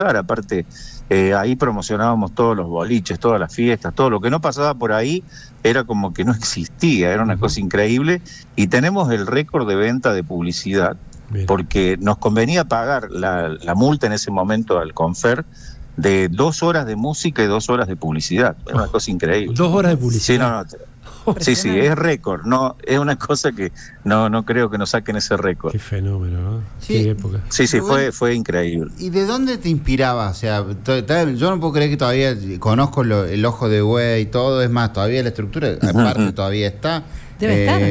aparte ahí promocionábamos todos los boliches, todas las fiestas, todo lo que no pasaba por ahí era como que no existía, era una cosa increíble, y tenemos el récord de venta de publicidad. Bien. Porque nos convenía pagar la multa en ese momento al Confer de 2 horas de música y 2 horas de publicidad. Es una cosa increíble. 2 horas de publicidad. Sí, sí, es récord. No, es una cosa que no creo que nos saquen ese récord. Qué fenómeno, ¿no? Sí. Qué época. Sí, fue increíble. ¿Y de dónde te inspirabas? O sea, yo no puedo creer que todavía conozco el ojo de buey y todo. Es más, todavía la estructura, aparte, todavía está. Debe estar.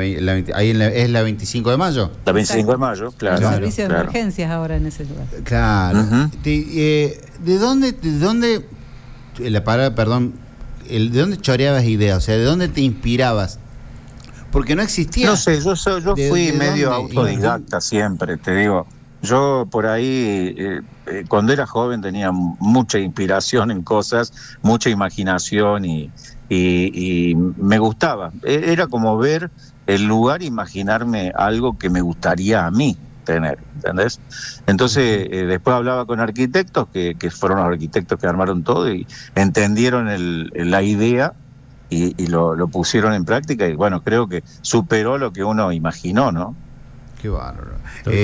Es la 25 de mayo. La 25 de mayo, claro. El servicio de emergencias ahora en ese lugar. Claro. ¿De dónde la palabra, perdón, ¿de dónde choreabas ideas? O sea, ¿de dónde te inspirabas? Porque no existía. No sé, yo fui medio autodidacta siempre, te digo. Yo por ahí, cuando era joven, tenía mucha inspiración en cosas, mucha imaginación y me gustaba. Era como ver el lugar, imaginarme algo que me gustaría a mí tener, ¿entendés? Entonces, después hablaba con arquitectos, que fueron los arquitectos que armaron todo y entendieron la idea y lo pusieron en práctica, y bueno, creo que superó lo que uno imaginó, ¿no? Qué bárbaro.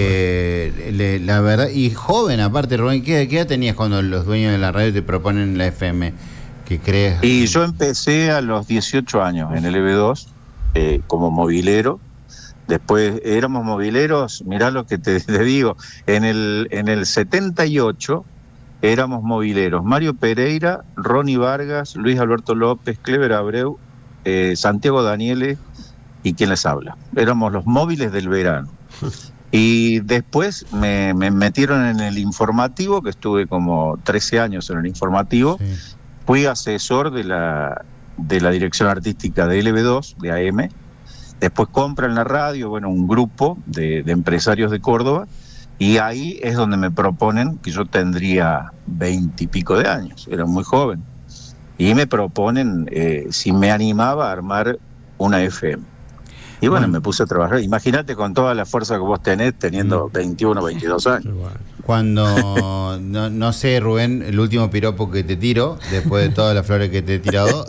La verdad, y joven aparte, Rubén, ¿qué edad tenías cuando los dueños de la radio te proponen la FM? ¿Qué crees? Y yo empecé a los 18 años en el EB2 como movilero. Después éramos mobileros, mirá lo que te digo, en el 78 éramos mobileros Mario Pereira, Ronnie Vargas, Luis Alberto López, Clever Abreu, Santiago Daniele y quien les habla. Éramos los móviles del verano. Y después me metieron en el informativo, que estuve como 13 años en el informativo. Sí. Fui asesor de la dirección artística de LB2, de AM. Después compran la radio, bueno, un grupo de empresarios de Córdoba, y ahí es donde me proponen, que yo tendría 20 y pico de años, era muy joven, y me proponen si me animaba a armar una FM. Y bueno, me puse a trabajar. Imagínate con toda la fuerza que vos tenés teniendo 21, 22 años. Cuando, no sé, Rubén, el último piropo que te tiro, después de todas las flores que te he tirado,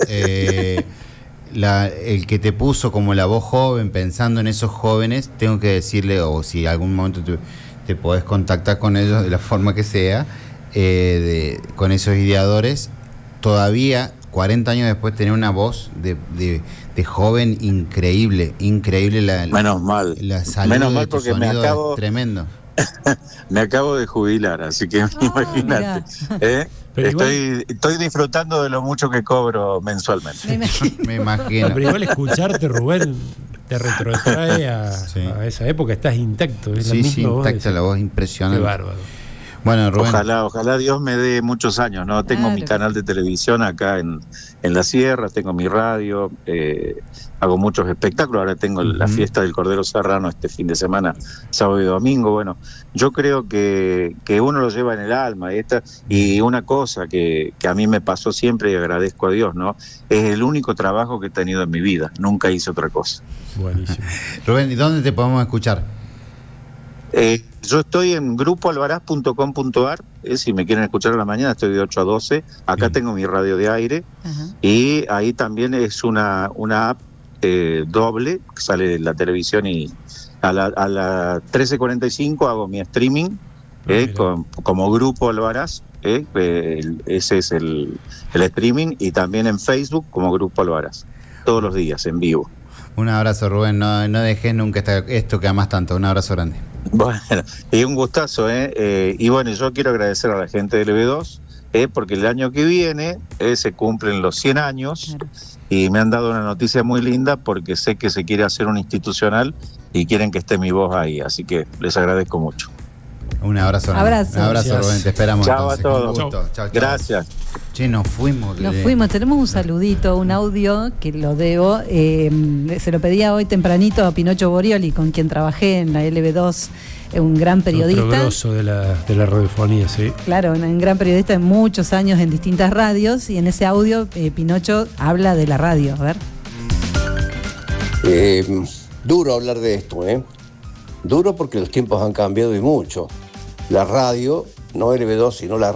el que te puso como la voz joven, pensando en esos jóvenes, tengo que decirle, o si algún momento te podés contactar con ellos de la forma que sea, con esos ideadores, todavía 40 años después tener una voz de joven increíble. Menos mal. La salud. Menos mal, porque me acabo, tremendo. Me acabo de jubilar, así que imagínate. Estoy disfrutando de lo mucho que cobro mensualmente. Me imagino. Pero igual escucharte, Rubén, te retrotrae a esa época. Estás intacto. Es intacta la voz, impresionante. Qué bárbaro. Bueno, Rubén. Ojalá Dios me dé muchos años, ¿no? Tengo mi canal de televisión acá en la Sierra, tengo mi radio, hago muchos espectáculos. Ahora tengo la fiesta del Cordero Serrano este fin de semana, sábado y domingo. Bueno, yo creo que uno lo lleva en el alma. Y una cosa que a mí me pasó siempre, y agradezco a Dios, ¿no? Es el único trabajo que he tenido en mi vida. Nunca hice otra cosa. Buenísimo. Rubén, ¿y dónde te podemos escuchar? Yo estoy en grupoalvaraz.com.ar, si me quieren escuchar a la mañana estoy de 8 a 12, acá tengo mi radio de aire. Y ahí también es una app doble que sale de la televisión, y a la 13:45 hago mi streaming como Grupo Alvaraz, ese es el streaming, y también en Facebook como Grupo Alvaraz, todos los días en vivo. Un abrazo, Rubén, no dejes nunca esto que amas tanto. Un abrazo grande. Bueno, y un gustazo, y bueno, yo quiero agradecer a la gente del EB2, porque el año que viene se cumplen los 100 años, y me han dado una noticia muy linda, porque sé que se quiere hacer un institucional y quieren que esté mi voz ahí, así que les agradezco mucho. Un abrazo. Un abrazo, Rubén, te esperamos. Chao entonces. a todos. Chao. Gracias. Che, nos fuimos. Tenemos un saludito, un audio que lo debo. Se lo pedía hoy tempranito a Pinocho Borioli, con quien trabajé en la LB2, un gran periodista. Otro grosso de la radiofonía, sí. Claro, un gran periodista de muchos años en distintas radios, y en ese audio Pinocho habla de la radio. A ver. Duro hablar de esto, Duro porque los tiempos han cambiado y mucho. La radio no LB2, sino la